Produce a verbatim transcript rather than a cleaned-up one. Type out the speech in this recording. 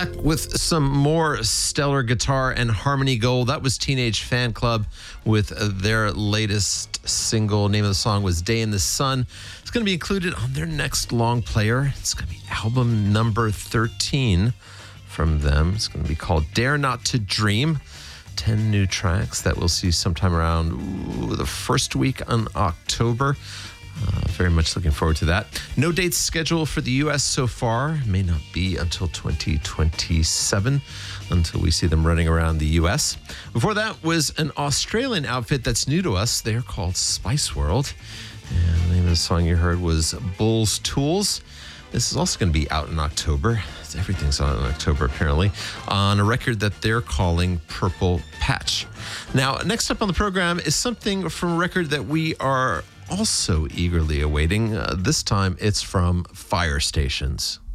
Back with some more stellar guitar and harmony gold. That was Teenage Fan Club with their latest single. Name of the song was Day in the Sun. It's going to be included on their next long player. It's going to be album number thirteen from them. It's going to be called Dare Not to Dream. ten new tracks that we'll see sometime around ooh, the first week in October. Uh, very much looking forward to that. No dates scheduled for the U S so far. May not be until twenty twenty-seven until we see them running around the U S. Before that was an Australian outfit that's new to us. They're called Spice World. And the name of the song you heard was Bull's Tools. This is also going to be out in October. Everything's out in October, apparently, on a record that they're calling Purple Patch. Now, next up on the program is something from a record that we are also eagerly awaiting. Uh, this time, it's from Fire Stations.